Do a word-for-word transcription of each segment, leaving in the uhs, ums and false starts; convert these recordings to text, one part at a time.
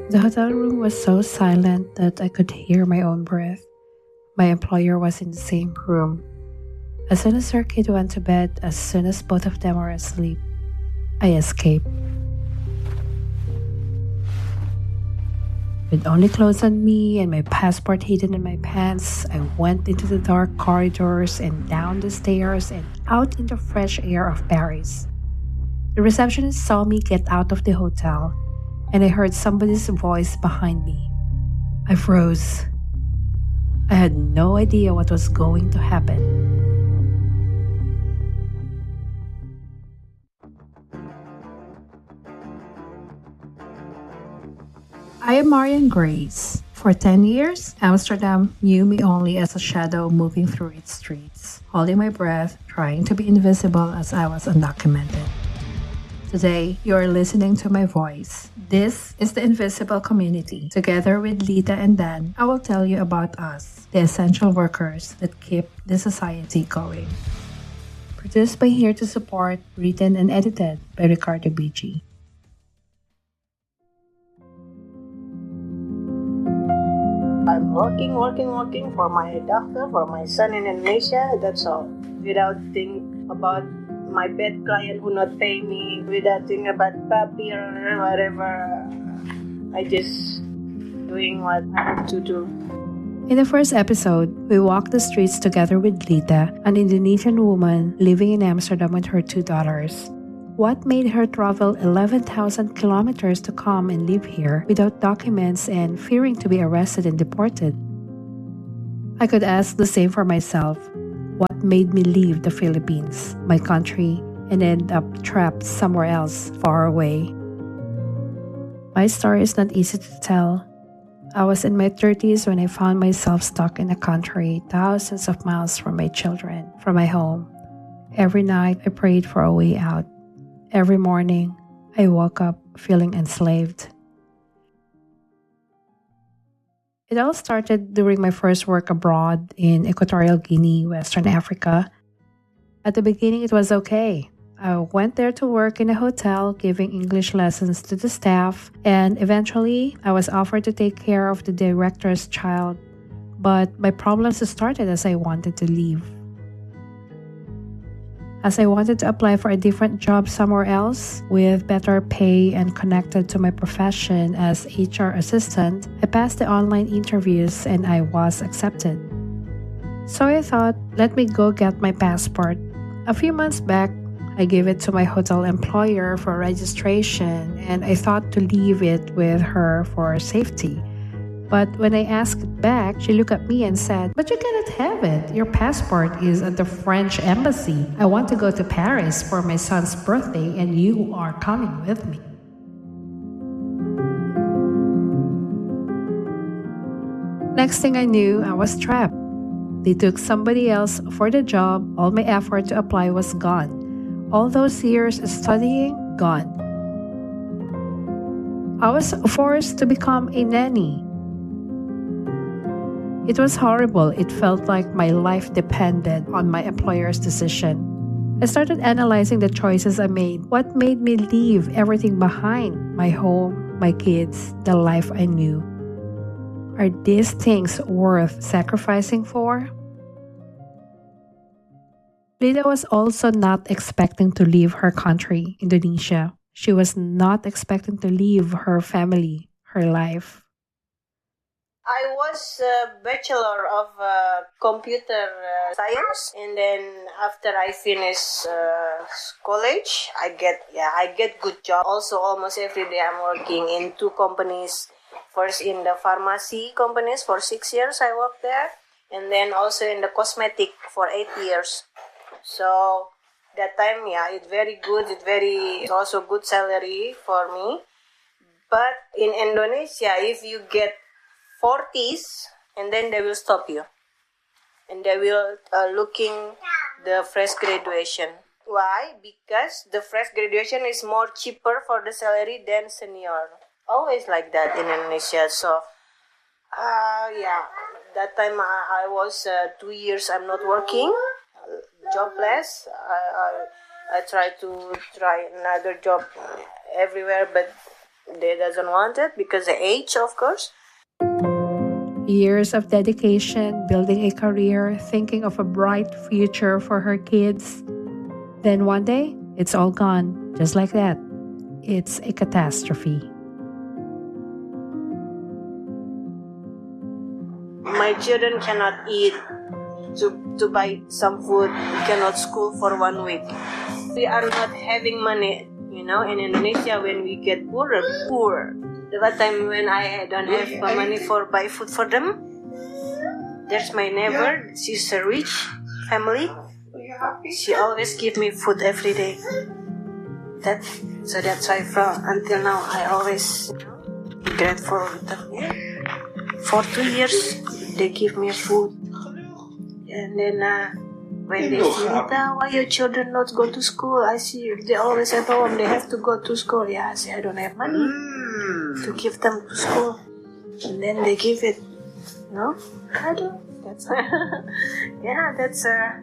The hotel room was so silent that I could hear my own breath. My employer was in the same room. As soon as her kid went to bed, as soon as both of them were asleep, I escaped. With only clothes on me and my passport hidden in my pants, I went into the dark corridors and down the stairs and out in the fresh air of Paris. The receptionist saw me get out of the hotel, and I heard somebody's voice behind me. I froze. I had no idea what was going to happen. I am Marian Grace. For ten years, Amsterdam knew me only as a shadow moving through its streets, holding my breath, trying to be invisible as I was undocumented. Today, you are listening to my voice. This is the Invisible Community. Together with Lita and Dan, I will tell you about us, the essential workers that keep the society going. Produced by Here to Support, written and edited by Ricardo B G. I'm working, working, working for my doctor, for my son in Indonesia, that's all. Without thinking about my bad client who not pay me, without thinking about papi or whatever. I just doing what I have to do. In the first episode, we walked the streets together with Lita, an Indonesian woman living in Amsterdam with her two daughters. What made her travel eleven thousand kilometers to come and live here without documents and fearing to be arrested and deported? I could ask the same for myself. What made me leave the Philippines, my country, and end up trapped somewhere else, far away? My story is not easy to tell. I was in my thirties when I found myself stuck in a country thousands of miles from my children, from my home. Every night, I prayed for a way out. Every morning, I woke up feeling enslaved. It all started during my first work abroad in Equatorial Guinea, Western Africa. At the beginning, it was okay. I went there to work in a hotel, giving English lessons to the staff, and eventually, I was offered to take care of the director's child. But my problems started as I wanted to leave. As I wanted to apply for a different job somewhere else with better pay and connected to my profession as H R assistant, I passed the online interviews and I was accepted. So I thought, let me go get my passport. A few months back, I gave it to my hotel employer for registration and I thought to leave it with her for safety. But when I asked it back, she looked at me and said, "But you cannot have it. Your passport is at the French embassy. I want to go to Paris for my son's birthday and you are coming with me." Next thing I knew, I was trapped. They took somebody else for the job. All my effort to apply was gone. All those years studying, gone. I was forced to become a nanny. It was horrible. It felt like my life depended on my employer's decision. I started analyzing the choices I made. What made me leave everything behind? My home, my kids, the life I knew. Are these things worth sacrificing for? Lida was also not expecting to leave her country, Indonesia. She was not expecting to leave her family, her life. I was a bachelor of uh, computer uh, science, and then after I finish uh, college, I get yeah I get good job. Also, almost every day I'm working in two companies. First in the pharmacy companies for six years I worked there, and then also in the cosmetic for eight years. So that time, yeah, it's very good. It's very it's also good salary for me. But in Indonesia, if you get forties, and then they will stop you, and they will uh, looking the fresh graduation. Why? Because the fresh graduation is more cheaper for the salary than senior. Always like that in Indonesia. So, uh, yeah, that time I, I was uh, two years I'm not working, uh, jobless. I, I I try to try another job everywhere, but they doesn't want it because the age, of course. Years of dedication, building a career, thinking of a bright future for her kids. Then one day, it's all gone, just like that. It's a catastrophe. My children cannot eat. To, to buy some food, we cannot school for one week. We are not having money, you know, in Indonesia when we get poorer, poor. That time when I don't have money for buy food for them, there's my neighbor, she's a rich family. She always give me food every day. That, so that's why from until now I always be grateful with them. For two years, they give me food. And then uh, when they see, Rita, why your children not go to school? I see they always at home. They have to go to school. Yeah, I say I don't have money to give them to school. And then they give it. No, I don't. That's yeah. That's uh.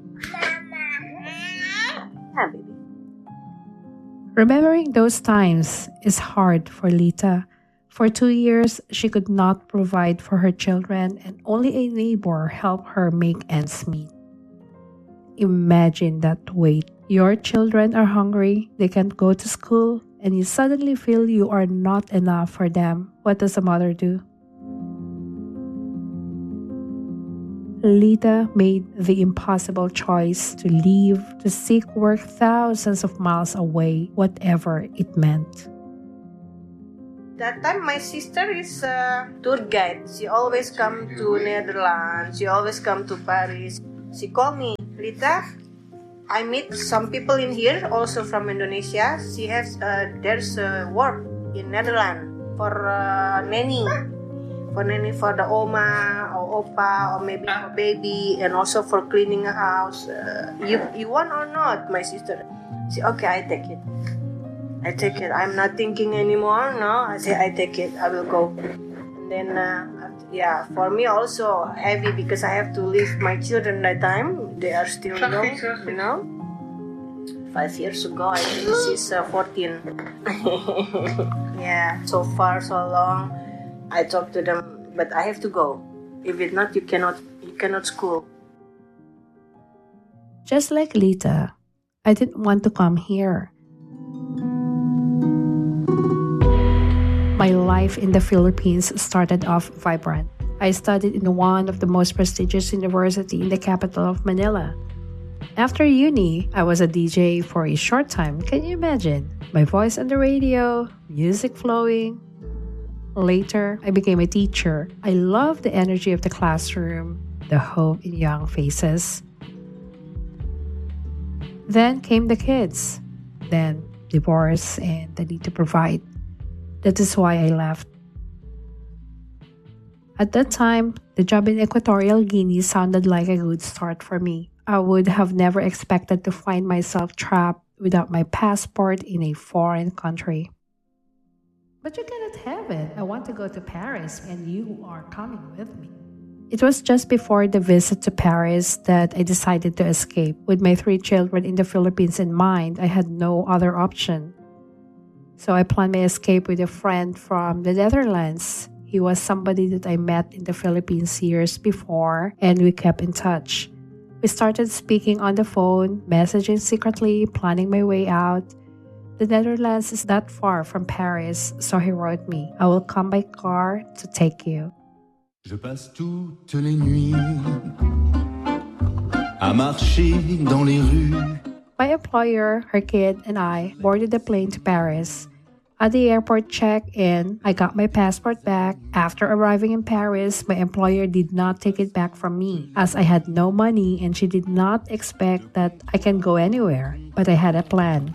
Yeah, baby. Remembering those times is hard for Lita. For two years, she could not provide for her children and only a neighbor helped her make ends meet. Imagine that weight. Your children are hungry, they can't go to school, and you suddenly feel you are not enough for them. What does a mother do? Lita made the impossible choice to leave, to seek work thousands of miles away, whatever it meant. That time my sister is a tour guide. She always come to Netherlands. She always come to Paris. She called me, Lita, I meet some people in here also from Indonesia. She has uh, there's uh, work in Netherlands for uh, nanny, for nanny for the oma or opa or maybe for baby and also for cleaning a house. Uh, you you want or not, my sister? She okay, I take it. I take it. I'm not thinking anymore. No, I say I take it. I will go. And then, uh, yeah, for me also heavy because I have to leave my children that time. They are still young, you know. Five years ago, I think she's uh, fourteen. Yeah, so far, so long. I talk to them, but I have to go. If it's not, you cannot, you cannot school. Just like Lita, I didn't want to come here. My life in the Philippines started off vibrant. I studied in one of the most prestigious universities in the capital of Manila. After uni, I was a D J for a short time. Can you imagine? My voice on the radio, music flowing. Later, I became a teacher. I loved the energy of the classroom, the hope in young faces. Then came the kids. Then divorce and the need to provide. That is why I left. At that time, the job in Equatorial Guinea sounded like a good start for me. I would have never expected to find myself trapped without my passport in a foreign country. But you cannot have it. I want to go to Paris and you are coming with me. It was just before the visit to Paris that I decided to escape. With my three children in the Philippines in mind, I had no other option. So I planned my escape with a friend from the Netherlands. He was somebody that I met in the Philippines years before, and we kept in touch. We started speaking on the phone, messaging secretly, planning my way out. The Netherlands is not far from Paris, so he wrote me, I will come by car to take you. Je passe toutes les nuits à marcher dans les rues. My employer, her kid, and I boarded the plane to Paris. At the airport check-in, I got my passport back. After arriving in Paris, my employer did not take it back from me as I had no money and she did not expect that I can go anywhere. But I had a plan.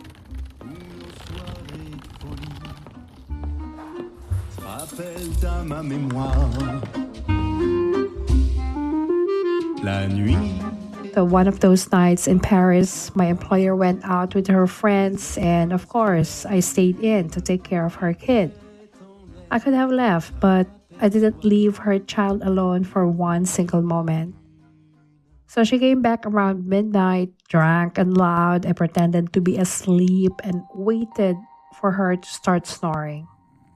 La nuit. So one of those nights in Paris, my employer went out with her friends and of course, I stayed in to take care of her kid. I could have left, but I didn't leave her child alone for one single moment. So she came back around midnight, drunk and loud. I pretended to be asleep and waited for her to start snoring.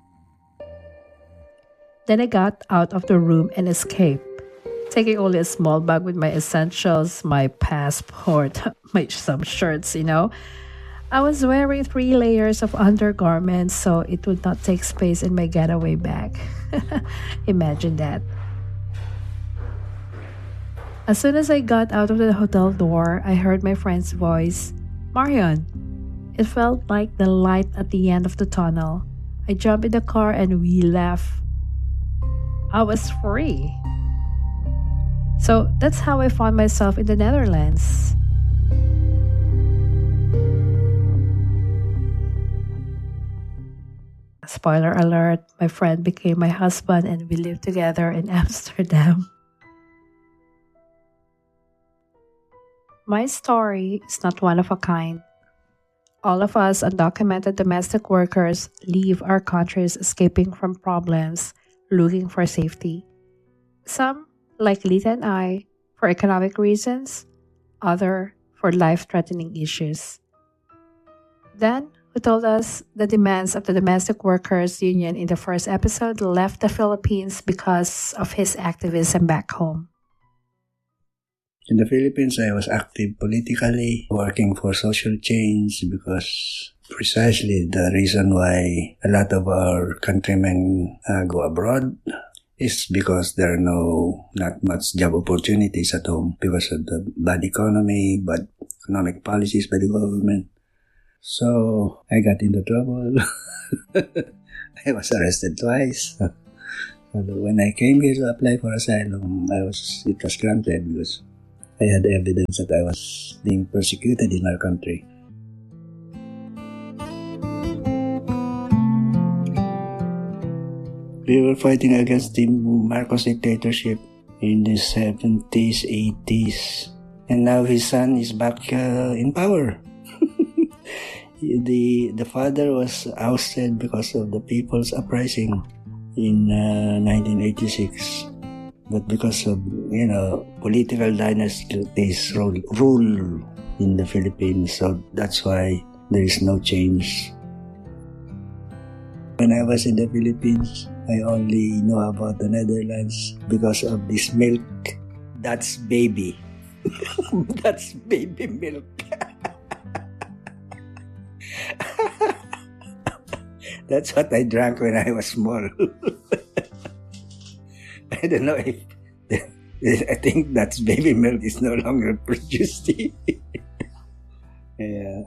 Then I got out of the room and escaped, taking only a small bag with my essentials, my passport, my some shirts, you know. I was wearing three layers of undergarments so it would not take space in my getaway bag. Imagine that. As soon as I got out of the hotel door, I heard my friend's voice, "Marion." It felt like the light at the end of the tunnel. I jumped in the car and we left. I was free. So that's how I found myself in the Netherlands. Spoiler alert, my friend became my husband and we lived together in Amsterdam. My story is not one of a kind. All of us undocumented domestic workers leave our countries escaping from problems, looking for safety. Some, like Lita and I, for economic reasons, other for life-threatening issues. Dan, who told us the demands of the Domestic Workers Union in the first episode, left the Philippines because of his activism back home. In the Philippines, I was active politically, working for social change because precisely the reason why a lot of our countrymen uh, go abroad is because there are no, not much job opportunities at home because of the bad economy, bad economic policies by the government. So I got into trouble. I was arrested twice. When I came here to apply for asylum, I was it was granted because I had evidence that I was being persecuted in our country. We were fighting against the Marcos dictatorship in the seventies, eighties, and now his son is back uh, in power. the The father was ousted because of the People's Uprising in uh, nineteen eighty-six. But because of, you know, political dynasties rule, rule in the Philippines, so that's why there is no change. When I was in the Philippines, I only know about the Netherlands because of this milk. That's baby. That's baby milk. That's what I drank when I was small. I don't know if I think that's baby milk is no longer produced. Yeah.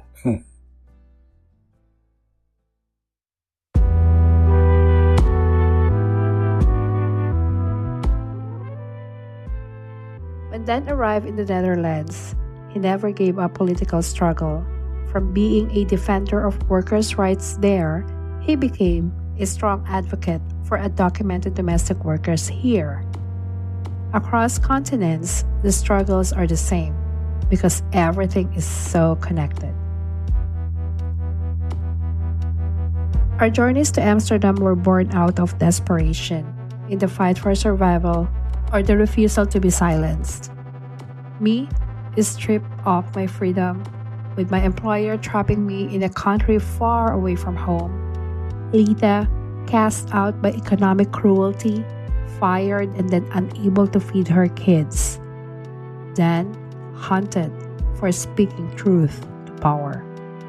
When Dan arrived in the Netherlands, he never gave up political struggle. From being a defender of workers' rights there, he became a strong advocate for undocumented domestic workers here. Across continents, the struggles are the same because everything is so connected. Our journeys to Amsterdam were born out of desperation, in the fight for survival or the refusal to be silenced. Me is stripped of my freedom, with my employer trapping me in a country far away from home. Lita, cast out by economic cruelty, fired and then unable to feed her kids. Dan, hunted for speaking truth to power.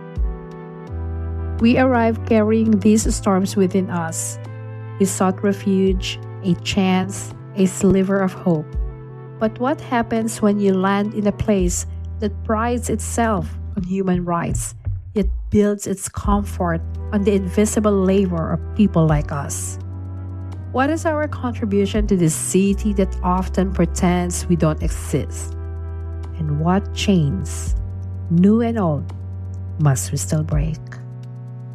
We arrived carrying these storms within us. We sought refuge, a chance, a sliver of hope. But what happens when you land in a place that prides itself on human rights, yet builds its comfort on the invisible labor of people like us? What is our contribution to this city that often pretends we don't exist? And what chains, new and old, must we still break?